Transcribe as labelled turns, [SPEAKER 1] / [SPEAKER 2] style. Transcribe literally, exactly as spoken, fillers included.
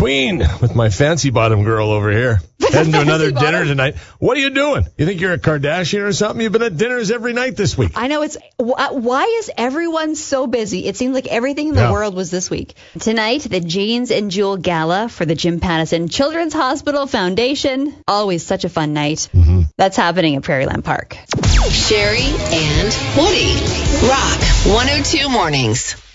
[SPEAKER 1] Queen with my fancy bottom girl over here. Heading to another dinner tonight. What are you doing? You think you're a Kardashian or something? You've been at dinners every night this week.
[SPEAKER 2] I know. It's why is everyone so busy? It seems like everything in the
[SPEAKER 1] Yeah.
[SPEAKER 2] world was this week. Tonight, the Jeans and Jewel Gala for the Jim Pattison Children's Hospital Foundation. Always such a fun night. Mm-hmm. That's happening at Prairieland Park.
[SPEAKER 3] Sherry and Woody. Rock one oh two Mornings.